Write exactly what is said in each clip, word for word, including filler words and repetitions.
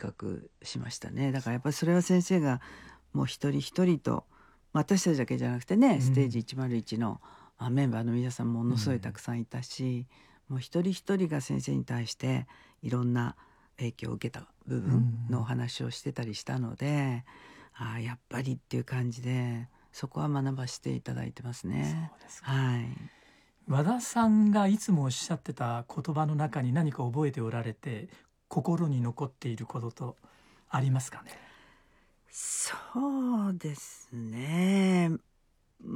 くしましたね。だからやっぱりそれは先生がもう一人一人と、私たちだけじゃなくてね、うん、ステージいちまるいちのメンバーの皆さんものすごいたくさんいたし、うん、もう一人一人が先生に対していろんな影響を受けた部分のお話をしてたりしたので、うん、あやっぱりっていう感じでそこは学ばせていただいてますね。 そうですか。 はい。 和田さんがいつもおっしゃってた言葉の中に何か覚えておられて心に残っていることとありますかね？ そうですね、うん、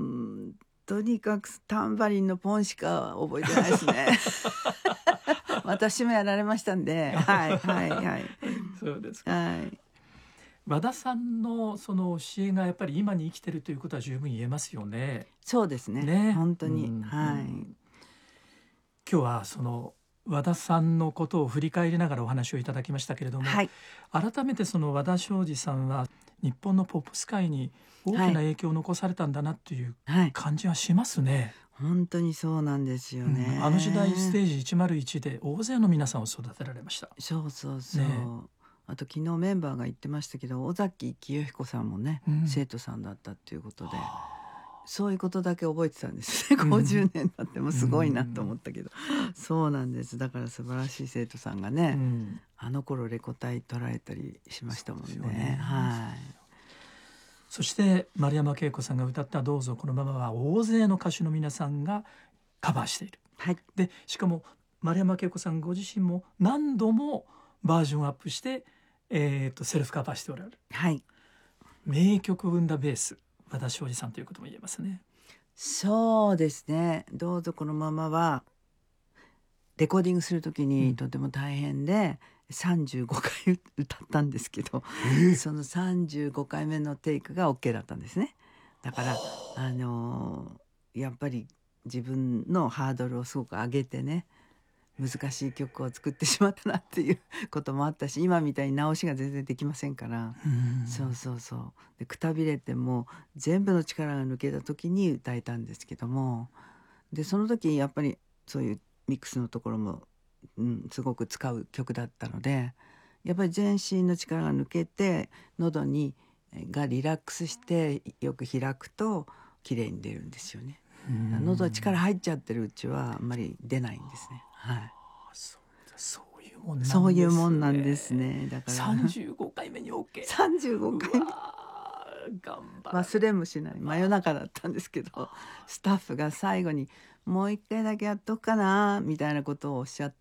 とにかくタンバリンのポンしか覚えてないですね私もやられましたんではいはいはいそうですか。 はい。 和田さんのその教えがやっぱり今に生きてるということは十分言えますよね。 そうですね、ね、本当に、うん、はい、うん、 今日はその和田さんのことを振り返りながらお話をいただきましたけれども、はい、改めてその和田昌司さんは日本のポップス界に大きな影響を残されたんだなという感じはしますね。はいはい、 本当にそうなんですよね、 うん、あの時代ステージいちまるいちで大勢の皆さんを育てられました。 そうそうそう、ね、あと昨日メンバーが言ってましたけど尾崎清彦さんもね、うん、生徒さんだったっていうことで、そういうことだけ覚えてたんですね。ごじゅうねん経ってもすごいなと思ったけど、うん、そうなんです。だから素晴らしい生徒さんがね、うん、あの頃レコ大取られたりしましたもん ね, ね、はい。 そして丸山恵子さんが歌った「どうぞこのまま」は大勢の歌手の皆さんがカバーしている、はい、でしかも丸山恵子さんご自身も何度もバージョンアップして、えー、とセルフカバーしておられる、はい、名曲を生んだベース和田昌司さんということも言えますね。 そうですね。どうぞこのままはレコーディングするときにとても大変で、うん、さんじゅうごかい歌ったんですけど、そのさんじゅうごかいめのテイクが OK だったんですね。だからあのー、やっぱり自分のハードルをすごく上げてね、難しい曲を作ってしまったなっていうこともあったし、今みたいに直しが全然できませんから、うん、そうそうそうでくたびれても全部の力が抜けた時に歌えたんですけども、でその時やっぱりそういうミックスのところも、うん、すごく使う曲だったので、やっぱり全身の力が抜けて喉にがリラックスしてよく開くと綺麗に出るんですよね。喉力入っちゃってるうちはあんまり出ないんですね。はい。 そうそういうもんなんですね。 そういうもんなんですね。だからさんじゅうごかいめに OK。 さんじゅうごかいめ。 頑張忘れもしない真夜中だったんですけど、スタッフが最後にもう一回だけやっとくかなみたいなことをおっしゃって、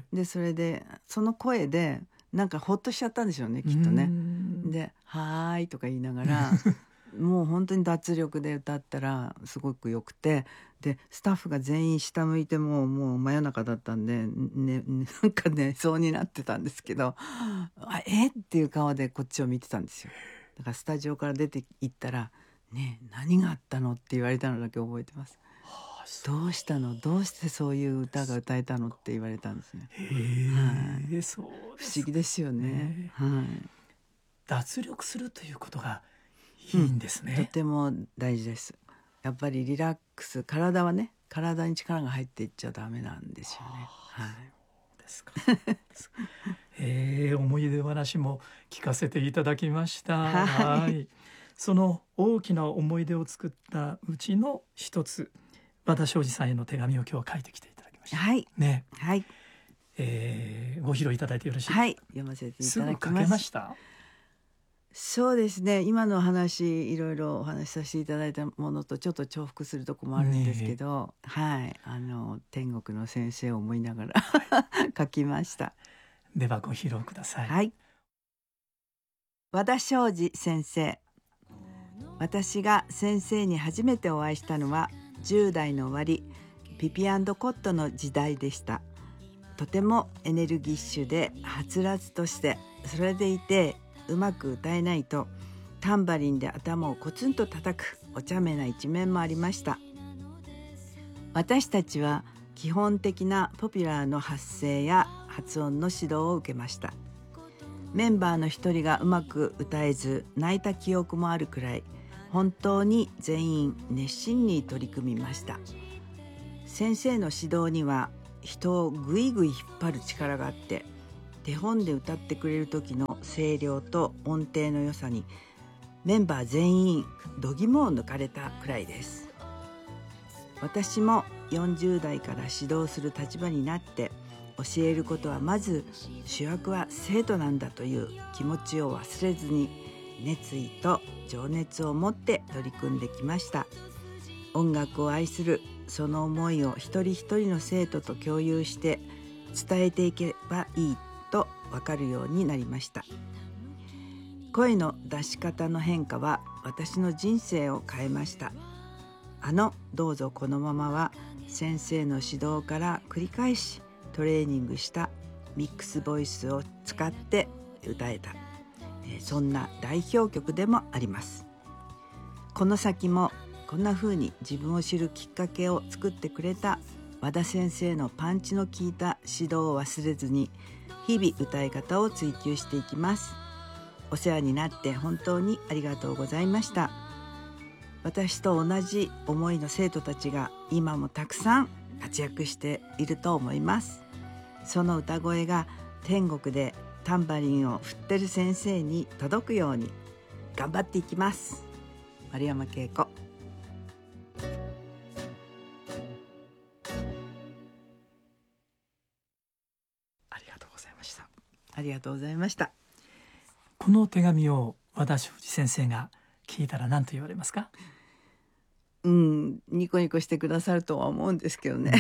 でそれでその声でなんかほっとしちゃったんでしょうね、きっとね。ではーいとか言いながらもう本当に脱力で歌ったらすごくよくて、でスタッフが全員下向いてももう真夜中だったんで、ね、なんか寝そうになってたんですけど、あえっていう顔でこっちを見てたんですよ。だからスタジオから出て行ったら「ねえ何があったの?」って言われたのだけ覚えてます。はあ、どうしたの、どうしてそういう歌が歌えたのって言われたんですね。 へえ、はい、そうです不思議ですよね。はい、 脱力するということがいいんですね、 うん、とても大事です。やっぱりリラックス、体はね、体に力が入っていっちゃダメなんですよね。はい。 そうですか。えー、思い出話も聞かせていただきました。はいはい。その大きな思い出を作ったうちの一つ、和田昌司さんへの手紙を今日は書いてきていただきました。 はい。 ね。 はい。 えー、ご披露いただいてよろしいですか。 はい。読ませていただきます。 すぐ書けました。 そうですね、今の話いろいろお話しさせていただいたものとちょっと重複するとこもあるんですけど、ね、はい、あの天国の先生を思いながら書きました。 ではご披露ください。 はい。和田昌司先生。私が先生に初めてお会いしたのはじゅう代の終わり、ピピ&コットの時代でした。とてもエネルギッシュではつらつとして、それでいてうまく歌えないとタンバリンで頭をコツンと叩くお茶目な一面もありました。私たちは基本的なポピュラーの発声や発音の指導を受けました。メンバーの一人がうまく歌えず泣いた記憶もあるくらい、本当に全員熱心に取り組みました。先生の指導には人をぐいぐい引っ張る力があって、 手本で歌ってくれる時の声量と音程の良さにメンバー全員度肝を抜かれたくらいです。私もよんじゅう代から指導する立場になって教えることはまず主役は生徒なんだという気持ちを忘れずに熱意と情熱を持って取り組んできました。音楽を愛するその思いを一人一人の生徒と共有して伝えていけばいいと分かるようになりました。声の出し方の変化は私の人生を変えました。あのどうぞこのままは先生の指導から繰り返しトレーニングしたミックスボイスを使って歌えた、えー、そんな代表曲でもあります。この先もこんな風に自分を知るきっかけを作ってくれた和田先生のパンチの効いた指導を忘れずに日々歌い方を追求していきます。お世話になって本当にありがとうございました。私と同じ思いの生徒たちが今もたくさん活躍していると思います。その歌声が天国でタンバリンを振ってる先生に届くように頑張っていきます。丸山恵子。 ありがとうございました。 ありがとうございました。 この手紙を和田庄司先生が聞いたら何と言われますか？ うん、ニコニコしてくださるとは思うんですけどね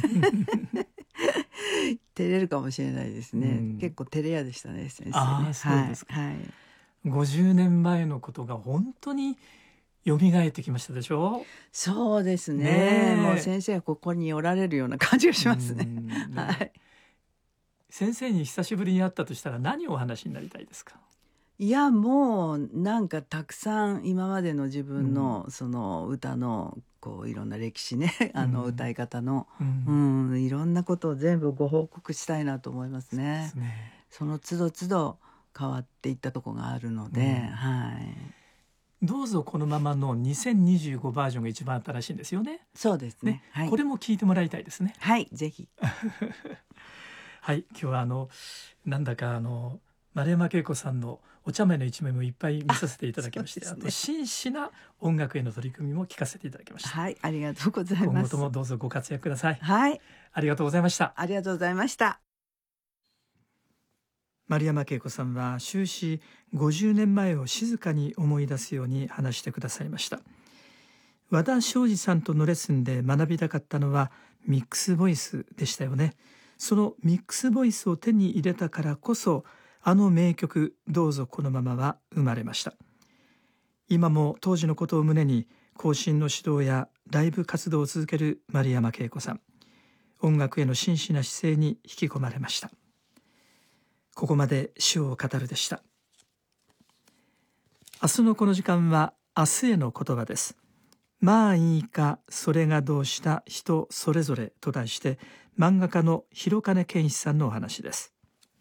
照れるかもしれないですね、うん、結構照れ屋でしたね先生ね。 ああ、そうですか、 はいはい、 ごじゅうねんまえのことが本当に蘇ってきましたでしょ。 そうですね、もう先生はここにおられるような感じがしますね、ねはい、 先生に久しぶりに会ったとしたら何をお話になりたいですか？ いやもうなんかたくさん今までの自分のその歌のこういろんな歴史ね、うん、あの歌い方の、うんうん、いろんなことを全部ご報告したいなと思いますね。そうですね。その都度都度変わっていったところがあるので、うん、はい。 どうぞこのままのにせんにじゅうごバージョンが一番新しいんですよね。 そうですね。 ね、はい、これも聞いてもらいたいですね。 はい、ぜひ。 はい、今日はあのなんだかあの丸山恵子さんのお茶目の一面もいっぱい見させていただきまして、 あ, ね、あと真摯な音楽への取り組みも聞かせていただきました。 はい、ありがとうございます。 今後ともどうぞご活躍ください。 はい、 ありがとうございました。 ありがとうございました。 丸山恵子さんは終始ごじゅうねんまえを静かに思い出すように話してくださいました。和田庄司さんとのレッスンで学びたかったのはミックスボイスでしたよね。そのミックスボイスを手に入れたからこそあの名曲どうぞこのままは生まれました。今も当時のことを胸に後進の指導やライブ活動を続ける丸山恵子さん、音楽への真摯な姿勢に引き込まれました。ここまで主を語るでした。明日のこの時間は明日への言葉です。まあいいかそれがどうした人それぞれと題して漫画家の広金健一さんのお話です。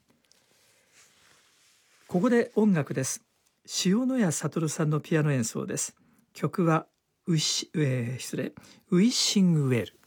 ここで音楽です。塩谷悟さんのピアノ演奏です。曲はウィッシ、えー、失礼ウィッシングウェル。